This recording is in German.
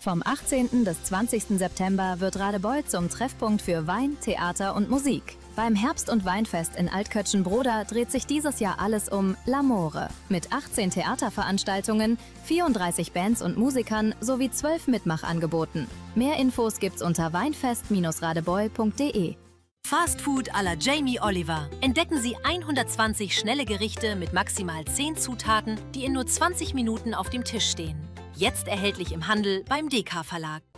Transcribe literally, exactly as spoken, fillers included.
Vom achtzehnten bis zwanzigsten September wird Radebeul zum Treffpunkt für Wein, Theater und Musik. Beim Herbst- und Weinfest in Altkötschen-Broda dreht sich dieses Jahr alles um L'Amore. Mit achtzehn Theaterveranstaltungen, vierunddreißig Bands und Musikern sowie zwölf Mitmachangeboten. Mehr Infos gibt's unter weinfest radebeul punkt de. Fast Food à la Jamie Oliver. Entdecken Sie hundertzwanzig schnelle Gerichte mit maximal zehn Zutaten, die in nur zwanzig Minuten auf dem Tisch stehen. Jetzt erhältlich im Handel beim D K Verlag.